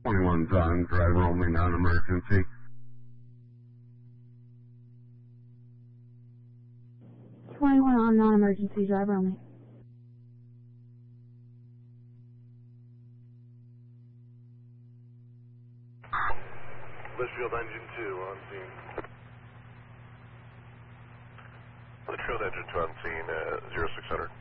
21's on, driver only, non-emergency. 21 on, non-emergency, driver only. Litchfield engine 2 on scene. Litchfield engine 2 on scene, 0600.